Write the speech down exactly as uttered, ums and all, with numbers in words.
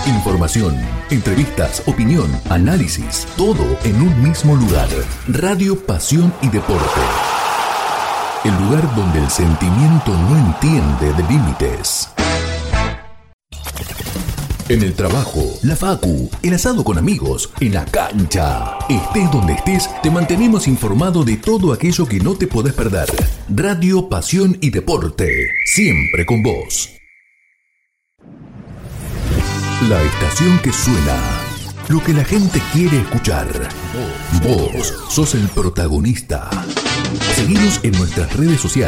Información, entrevistas, opinión, análisis, todo en un mismo lugar. Radio Pasión y Deporte. El lugar donde el sentimiento no entiende de límites. En el trabajo, la facu, el asado con amigos, en la cancha. Estés donde estés, te mantenemos informado de todo aquello que no te podés perder. Radio Pasión y Deporte, siempre con vos. La estación que suena, lo que la gente quiere escuchar. Vos sos el protagonista. Seguinos en nuestras redes sociales.